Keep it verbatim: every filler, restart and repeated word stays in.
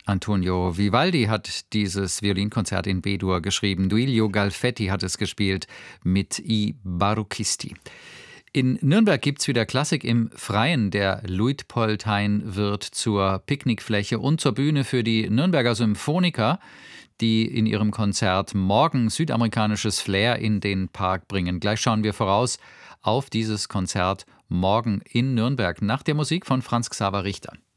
Antonio Vivaldi hat dieses Violinkonzert in B-Dur geschrieben. Duilio Galfetti hat es gespielt mit I Baruchisti. In Nürnberg gibt es wieder Klassik im Freien. Der Luitpoldhain wird zur Picknickfläche und zur Bühne für die Nürnberger Symphoniker, die in ihrem Konzert morgen südamerikanisches Flair in den Park bringen. Gleich schauen wir voraus auf dieses Konzert morgen in Nürnberg nach der Musik von Franz Xaver Richter.